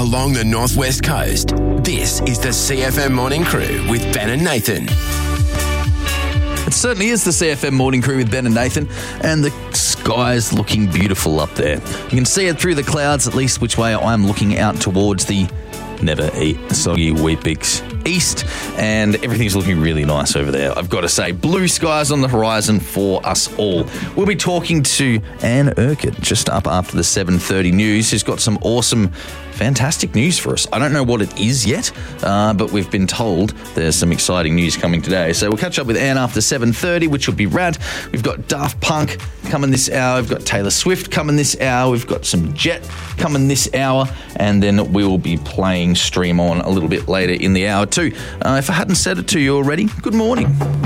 along the northwest coast. This is the CFM Morning Crew with Ben and Nathan. It certainly is the CFM Morning Crew with Ben and Nathan, and the sky's looking beautiful up there. You can see it through the clouds, at least which way I'm looking out towards the never eat soggy Weet-Bix east, and everything's looking really nice over there. I've got to say, blue skies on the horizon for us all. We'll be talking to Anne Urquhart just up after the 7:30 news, who's got some awesome, fantastic news for us. I don't know what it is yet, but we've been told there's some exciting news coming today. So we'll catch up with Anne after 7:30, which will be rad. We've got Daft Punk coming this hour. We've got Taylor Swift coming this hour. We've got some Jet coming this hour. And then we will be playing Stream On a little bit later in the hour too. If I hadn't said it to you already, good morning.